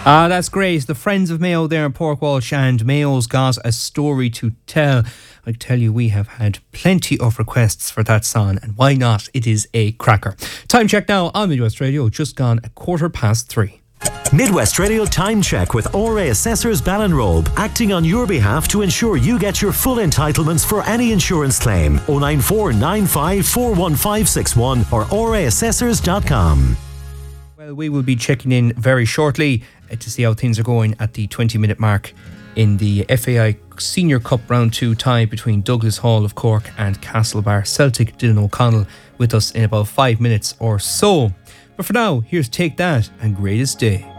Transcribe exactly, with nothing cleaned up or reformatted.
Ah, that's great. The Friends of Mayo there in Pork Walsh, and Mayo's got a story to tell. I tell you, we have had plenty of requests for that song, and why not? It is a cracker. Time check now on Midwest Radio, just gone a quarter past three. Midwest Radio Time Check with O R A Assessors Ballinrobe, acting on your behalf to ensure you get your full entitlements for any insurance claim. oh nine four nine five four one five six one or o r a assessors dot com. Well, we will be checking in very shortly uh, to see how things are going at the twenty minute mark in the F A I Senior Cup Round two tie between Douglas Hall of Cork and Castlebar Celtic. Dylan O'Connell with us in about five minutes or so. But for now, here's Take That and Greatest Day.